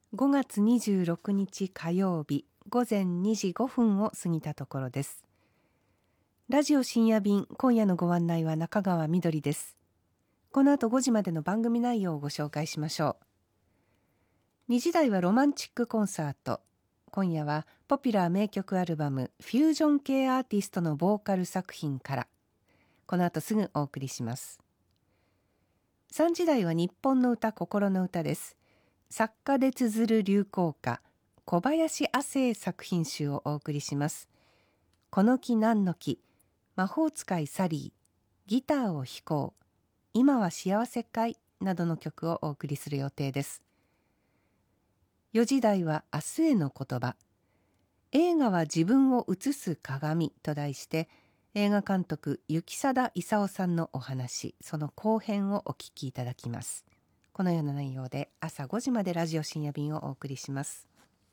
5月26日火曜日午前2時5分を過ぎたところです。ラジオ深夜便、今夜のご案内は中川みどりです。この後5時までの番組内容をご紹介しましょう。2時台はロマンチックコンサート。今夜はポピュラー名曲アルバムフュージョン系アーティストのボーカル作品から。この後すぐお送りします。3時台は日本の歌、心の歌です。作家で綴る流行歌、小林亜星作品集をお送りします。この木何の木、魔法使いサリー、ギターを弾こう、今は幸せかいなどの曲をお送りする予定です。4時台は明日への言葉、映画は自分を映す鏡と題して、映画監督行定勲さんのお話、その後編をお聞きいただきます。このような内容で朝5時までラジオ深夜便をお送りします。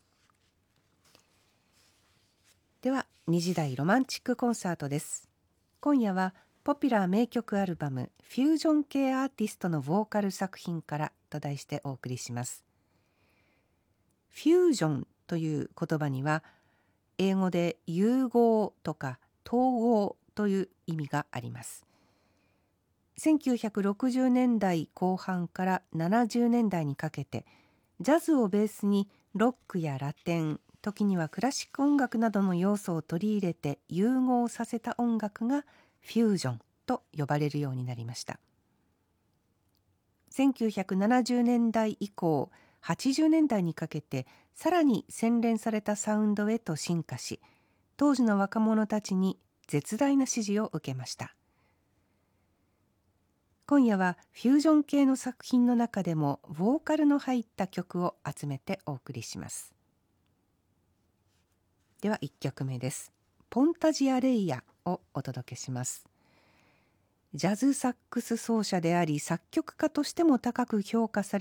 では2時台ロマンチックコンサートです。今夜はポピュラー名曲アルバムフュージョン系アーティストのボーカル作品からと題してお送りします。フュージョンという言葉には英語で融合とか統合という意味があります。1960年代後半から70年代にかけてジャズをベースにロックやラテン、時にはクラシック音楽などの要素を取り入れて融合させた音楽がフュージョンと呼ばれるようになりました。1970年代以降、80年代にかけてさらに洗練されたサウンドへと進化し、当時の若者たちに絶大な支持を受けました。今夜はフュージョン系の作品の中でもボーカルの入った曲を集めてお送りします。では1曲目です。ポンタジアレイヤをお届けします。ジャズサックス奏者であり作曲家としても高く評価され